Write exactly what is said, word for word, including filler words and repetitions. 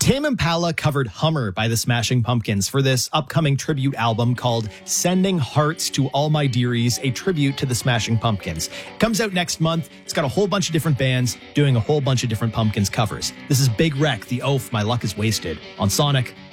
Tame Impala covered Hummer by the Smashing Pumpkins for this upcoming tribute album called Sending Hearts to All My Dearies, a tribute to the Smashing Pumpkins. It comes out next month. It's got a whole bunch of different bands doing a whole bunch of different Pumpkins covers. This is Big Wreck, The Oaf, My Luck is Wasted on Sonic